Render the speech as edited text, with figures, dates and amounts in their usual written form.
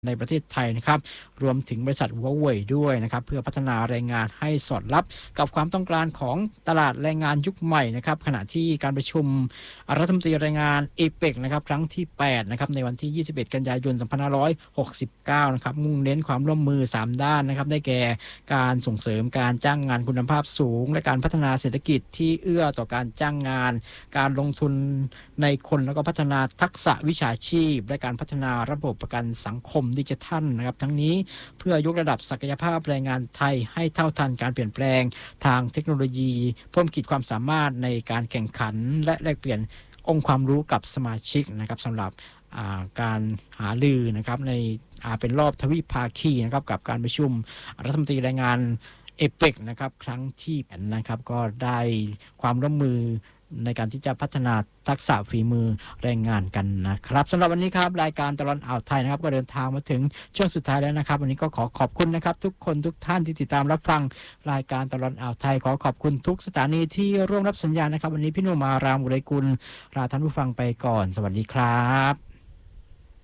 ในประเทศไทยนะครับรวมถึงบริษัทหัวเว่ยด้วยนะครับเพื่อพัฒนาแรงงานให้สอดรับกับความต้องการของตลาดแรงงานยุคใหม่นะครับขณะที่การประชุมรัฐมนตรีแรงงานเอเปกนะครับครั้งที่8นะครับในวันที่21กันยายน2569นะครับมุ่งเน้นความร่วมมือ3ด้านนะครับได้แก่การส่งเสริมการจ้างงานคุณภาพสูงและการพัฒนาเศรษฐกิจที่เอื้อต่อการจ้างงานการลงทุนในคนแล้วก็พัฒนาทักษะวิชาชีพและการพัฒนาระบบประกันสังคมดิจิทัลนะครับทั้งนี้เพื่อยกระดับศักยภาพแรงงานไทยให้เท่าทันการเปลี่ยนแปลงทางเทคโนโลยีเพิ่มขีดความสามารถในการแข่งขันและแลกเปลี่ยนองค์ความรู้กับสมาชิกนะครับสำหรับการหารือนะครับในเป็นรอบทวิภาคีนะครับกับการประชุมรัฐมนตรีแรงงานเอเปกนะครับครั้งที่8นะครับก็ได้ความร่วมมือในการที่จะพัฒนาทักษะฝีมือแรงงานกันนะครับสำหรับวันนี้ครับรายการตลอดอ่าวไทยนะครับก็เดินทางมาถึงช่วงสุดท้ายแล้วนะครับวันนี้ก็ขอขอบคุณนะครับทุกคนทุกท่านที่ติดตามรับฟังรายการตลอดอ่าวไทยขอขอบคุณทุกสถานีที่ร่วมรับสัญญาณนะครับวันนี้พี่หนุ่มอารามอุไรกุลลาท่านผู้ฟังไปก่อนสวัสดีครับ